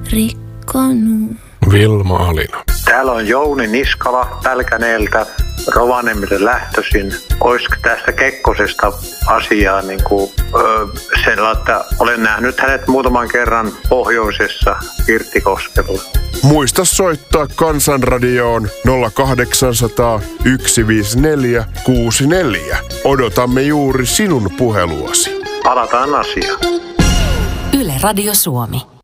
rikkonut. Vilma Alina. Täällä on Jouni Niskala Pälkäneeltä, Rovaniemelle lähtöisin. Olisiko tästä Kekkosesta asiaa sellainen, että olen nähnyt hänet muutaman kerran pohjoisessa Pirttikoskella. Muista soittaa Kansanradioon 0800 154 64. Odotamme juuri sinun puheluasi. Palataan asiaan. Yle Radio Suomi.